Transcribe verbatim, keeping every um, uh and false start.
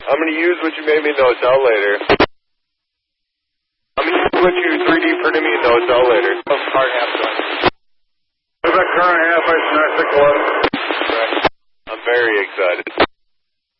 I'm going to use what you made me in the hotel later. I'm going to use what you three D printed me in the hotel later. Oh, hard half done. What's that current half? I smashed the club. I'm very excited.